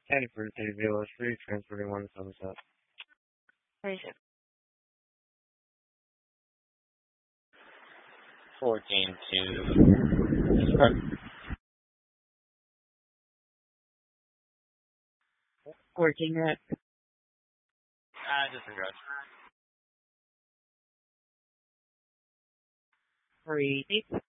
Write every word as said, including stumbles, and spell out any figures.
County for the City of Villa Street, transporting one to Somerset. Thirty-six. Fourteen to Fourteen, right? uh, disregard. Three, eight.